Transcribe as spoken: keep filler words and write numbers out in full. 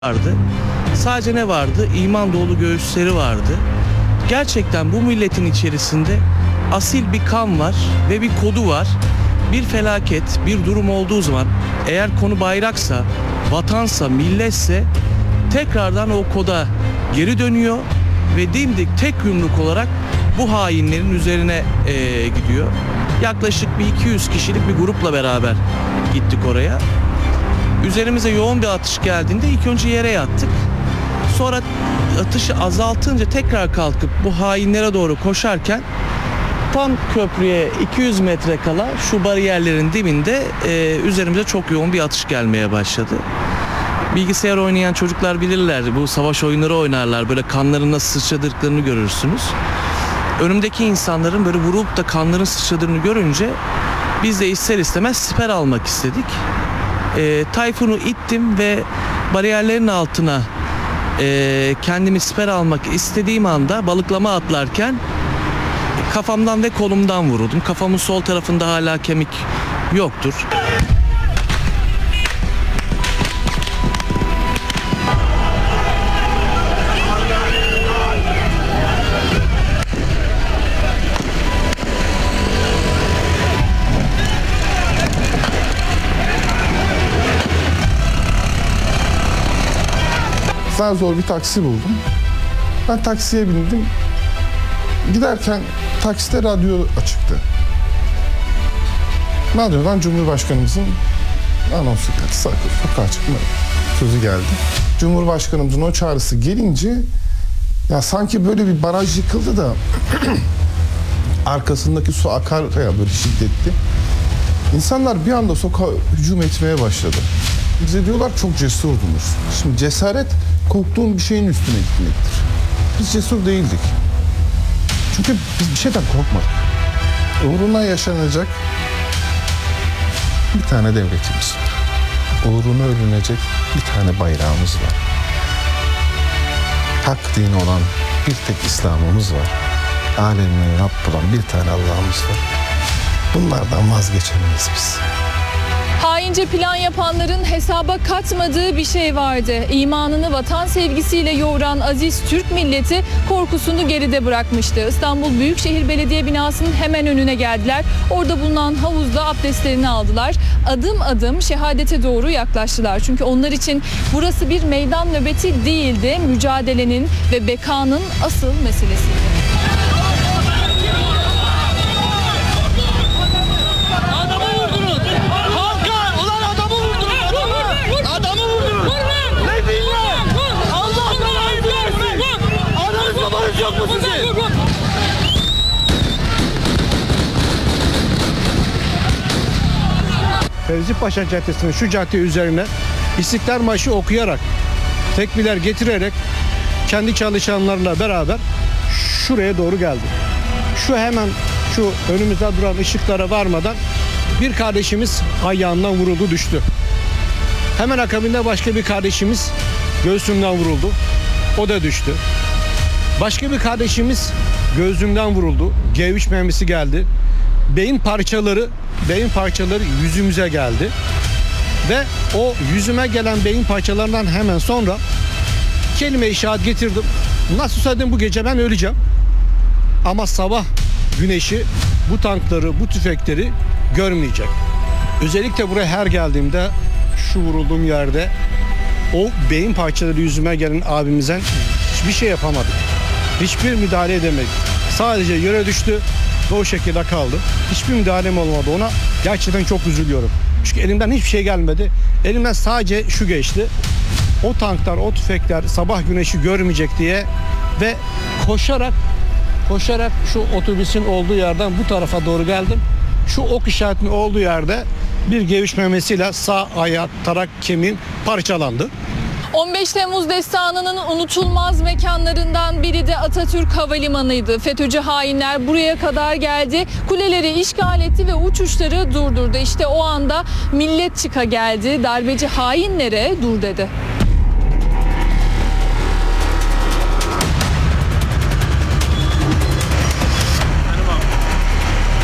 vardı. Sadece ne vardı? İman dolu göğüsleri vardı. Gerçekten bu milletin içerisinde asil bir kan var ve bir kodu var. Bir felaket, bir durum olduğu zaman eğer konu bayraksa, vatansa, milletse tekrardan o koda geri dönüyor ve dimdik tek yumruk olarak bu hainlerin üzerine e, gidiyor. Yaklaşık bir iki yüz kişilik bir grupla beraber gittik oraya. Üzerimize yoğun bir atış geldiğinde ilk önce yere yattık. Sonra atışı azaltınca tekrar kalkıp bu hainlere doğru koşarken tam köprüye iki yüz metre kala şu bariyerlerin dibinde e, üzerimize çok yoğun bir atış gelmeye başladı. Bilgisayar oynayan çocuklar bilirler, bu savaş oyunları oynarlar, böyle kanların nasıl sıçradıklarını görürsünüz. Önümdeki insanların böyle vurup da kanların sıçradığını görünce biz de ister istemez siper almak istedik. E, Tayfun'u ittim ve bariyerlerin altına e, kendimi siper almak istediğim anda balıklama atlarken kafamdan ve kolumdan vuruldum. Kafamın sol tarafında hala kemik yoktur. Zar zor bir taksi buldum. Ben taksiye bindim. Giderken takside radyo açıktı. Radyodan Cumhurbaşkanımızın anonsu geldi. Sokağa çıkma sözü geldi. Cumhurbaşkanımızın o çağrısı gelince ya sanki böyle bir baraj yıkıldı da arkasındaki su akar ya böyle şiddetli. İnsanlar bir anda sokağa hücum etmeye başladı. Bize diyorlar çok cesurdunuz. Şimdi cesaret korktuğun bir şeyin üstüne gitmektir. Biz cesur değildik. Çünkü biz bir şeyden korkmadık. Uğruna yaşanacak bir tane devletimiz var. Uğruna ölünecek bir tane bayrağımız var. Hak dini olan bir tek İslam'ımız var. Alemine Rabb olan bir tane Allah'ımız var. Bunlardan vazgeçemeyiz biz. Haince plan yapanların hesaba katmadığı bir şey vardı. İmanını vatan sevgisiyle yoğuran aziz Türk milleti korkusunu geride bırakmıştı. İstanbul Büyükşehir Belediye binasının hemen önüne geldiler. Orada bulunan havuzda abdestlerini aldılar. Adım adım şehadete doğru yaklaştılar. Çünkü onlar için burası bir meydan nöbeti değildi. Mücadelenin ve bekanın asıl meselesiydi. Yok mu sizin? Fevzi Paşa Caddesi'nin şu cadde üzerine İstiklal Marşı okuyarak, tekbirler getirerek kendi çalışanlarla beraber şuraya doğru geldi. Şu hemen şu önümüzde duran ışıklara varmadan bir kardeşimiz ayağından vuruldu, düştü. Hemen akabinde başka bir kardeşimiz göğsünden vuruldu. O da düştü. Başka bir kardeşimiz gözümden vuruldu. G üç mermisi geldi. Beyin parçaları, beyin parçaları yüzümüze geldi. Ve o yüzüme gelen beyin parçalarından hemen sonra kelime-i şehadet getirdim. Nasılsa dedim bu gece ben öleceğim. Ama sabah güneşi bu tankları, bu tüfekleri görmeyecek. Özellikle buraya her geldiğimde şu vurulduğum yerde o beyin parçaları yüzüme gelen abimizden hiçbir şey yapamadık. Hiçbir müdahale edemedik. Sadece yere düştü ve o şekilde kaldı. Hiçbir müdahalem olmadı ona. Gerçekten çok üzülüyorum. Çünkü elimden hiçbir şey gelmedi. Elimden sadece şu geçti. O tanklar, o tüfekler sabah güneşi görmeyecek diye ve koşarak koşarak şu otobüsün olduğu yerden bu tarafa doğru geldim. Şu ok işaretinin olduğu yerde bir G üç mermisiyle sağ ayak tarak kemiğim parçalandı. on beş Temmuz destanının unutulmaz mekanlarından biri de Atatürk Havalimanı'ydı. FETÖ'cü hainler buraya kadar geldi, kuleleri işgal etti ve uçuşları durdurdu. İşte o anda millet çıka geldi, darbeci hainlere dur dedi.